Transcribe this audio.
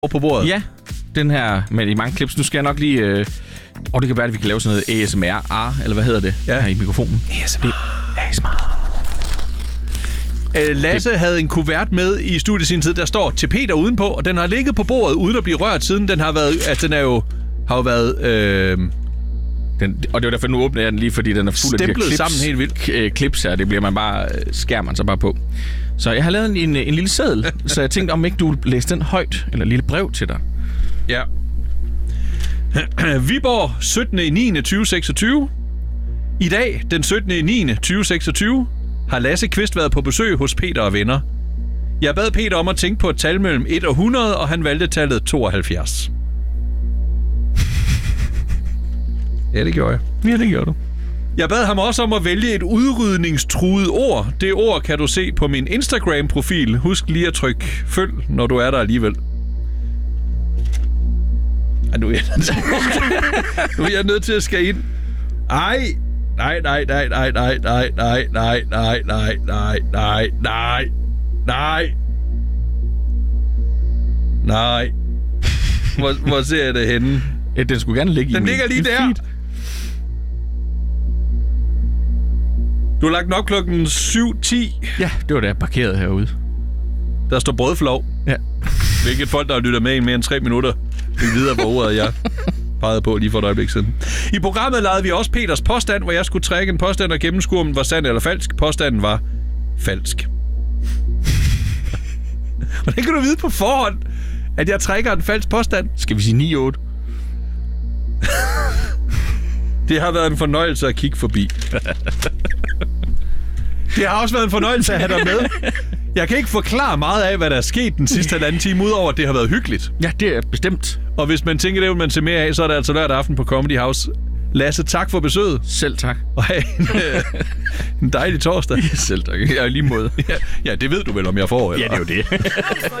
på bordet. Ja, den her med de mange clips. Nu skal jeg nok lige... det kan være, at vi kan lave sådan noget ASMR, eller hvad hedder det? Ja. Her i mikrofonen. ASMR. Lasse havde en kuvert med i studiet sin tid, der står til Peter udenpå, og den har ligget på bordet uden at blive rørt siden. Den har været... Altså, den er jo... Har jo været... og det var derfor, nu åbner jeg den lige, fordi den er fuld af de her clips, sammen helt vildt. Clips her, det bliver man bare... skærer man så bare på. Så jeg har lavet en lille seddel, så jeg tænkte, om ikke du vil læse den højt, eller et lille brev til dig. Ja. Viborg, 17.9.2026. I dag, den 17.9.2026, har Lasse Kvist været på besøg hos Peter og venner. Jeg bad Peter om at tænke på et tal mellem 1 og 100, og han valgte tallet 72. Ja, det gjorde jeg. Ja, det gjorde du. Jeg bad ham også om at vælge et udrydningstruet ord. Det ord kan du se på min Instagram-profil. Husk lige at trykke følg, når du er der alligevel. Ja, nu er jeg nødt til at skære ind. Nej. Hvor ser jeg det henne? Den skulle gerne ligge i den ligger lige der. Feed. Du har lagt den op klokken 7:10. Ja, det var da jeg parkerede herude. Der står brødflov. Ja. Hvilket folk, der har lyttet med i mere end 3 minutter, vil videre på ordet, jeg pegede på lige for et øjeblik siden. I programmet lavede vi også Peters påstand, hvor jeg skulle trække en påstand og gennemskue, om den var sand eller falsk. Påstanden var falsk. Hvordan kan du vide på forhånd, at jeg trækker en falsk påstand? Skal vi sige 9-8? Det har været en fornøjelse at kigge forbi. Det har også været en fornøjelse at have dig med. Jeg kan ikke forklare meget af, hvad der er sket den sidste halvanden time, udover at det har været hyggeligt. Ja, det er bestemt. Og hvis man tænker, det vil man se mere af, så er det altså lørdag aften på Comedy House. Lasse, tak for besøget. Selv tak. Og have en dejlig torsdag. Ja, selv tak. Jeg er lige måde. Ja, det ved du vel, om jeg får, eller? Ja, det er jo det.